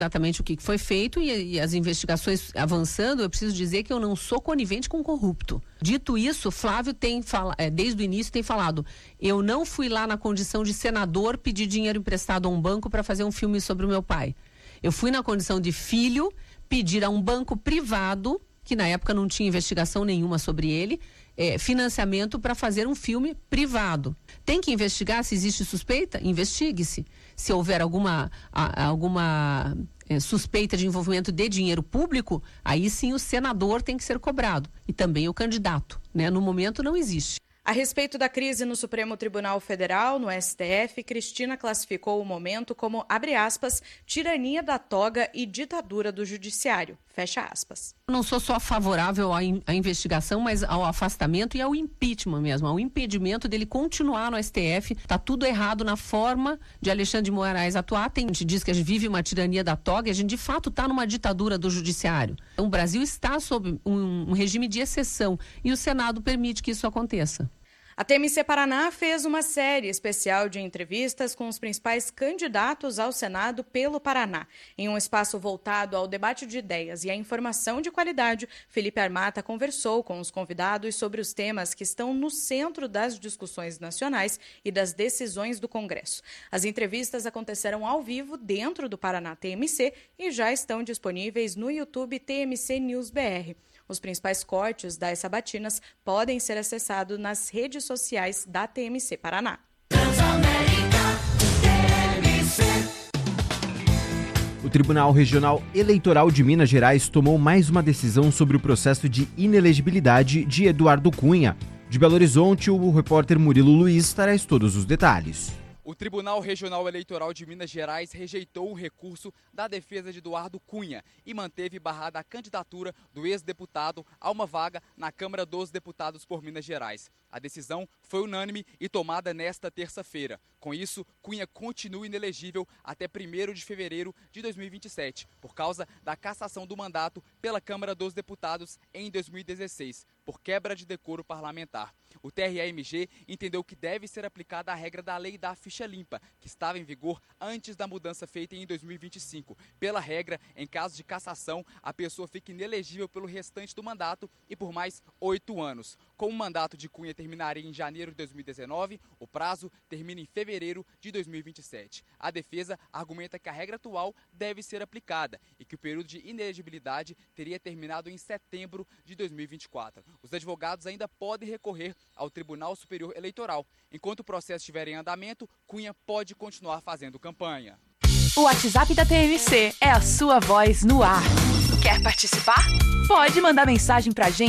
exatamente o que foi feito e as investigações avançando, eu preciso dizer que eu não sou conivente com corrupto. Dito isso, Flávio desde o início tem falado, eu não fui lá na condição de senador pedir dinheiro emprestado a um banco para fazer um filme sobre o meu pai. Eu fui na condição de filho pedir a um banco privado, que na época não tinha investigação nenhuma sobre ele, financiamento para fazer um filme privado. Tem que investigar se existe suspeita? Investigue-se. Se houver alguma suspeita de envolvimento de dinheiro público, aí sim o senador tem que ser cobrado. E também o candidato, né? No momento não existe. A respeito da crise no Supremo Tribunal Federal, no STF, Cristina classificou o momento como, abre aspas, tirania da toga e ditadura do judiciário, fecha aspas. Não sou só favorável à investigação, mas ao afastamento e ao impeachment mesmo, ao impedimento dele continuar no STF. Está tudo errado na forma de Alexandre de Moraes atuar. A gente diz que a gente vive uma tirania da toga e a gente de fato está numa ditadura do judiciário. Então, o Brasil está sob um regime de exceção e o Senado permite que isso aconteça. A TMC Paraná fez uma série especial de entrevistas com os principais candidatos ao Senado pelo Paraná. Em um espaço voltado ao debate de ideias e à informação de qualidade, Felipe Armata conversou com os convidados sobre os temas que estão no centro das discussões nacionais e das decisões do Congresso. As entrevistas aconteceram ao vivo dentro do Paraná TMC e já estão disponíveis no YouTube TMC News BR. Os principais cortes das sabatinas podem ser acessados nas redes sociais da TMC Paraná. O Tribunal Regional Eleitoral de Minas Gerais tomou mais uma decisão sobre o processo de inelegibilidade de Eduardo Cunha. De Belo Horizonte, o repórter Murilo Luiz traz todos os detalhes. O Tribunal Regional Eleitoral de Minas Gerais rejeitou o recurso da defesa de Eduardo Cunha e manteve barrada a candidatura do ex-deputado a uma vaga na Câmara dos Deputados por Minas Gerais. A decisão foi unânime e tomada nesta terça-feira. Com isso, Cunha continua inelegível até 1º de fevereiro de 2027, por causa da cassação do mandato pela Câmara dos Deputados em 2016, por quebra de decoro parlamentar. O TRE-MG entendeu que deve ser aplicada a regra da lei da ficha limpa, que estava em vigor antes da mudança feita em 2025. Pela regra, em caso de cassação, a pessoa fica inelegível pelo restante do mandato e por mais 8 anos. Como o mandato de Cunha terminaria em janeiro de 2019, o prazo termina em fevereiro de 2027. A defesa argumenta que a regra atual deve ser aplicada e que o período de inelegibilidade teria terminado em setembro de 2024. Os advogados ainda podem recorrer ao Tribunal Superior Eleitoral. Enquanto o processo estiver em andamento, Cunha pode continuar fazendo campanha. O WhatsApp da TMC é a sua voz no ar. Quer participar? Pode mandar mensagem pra gente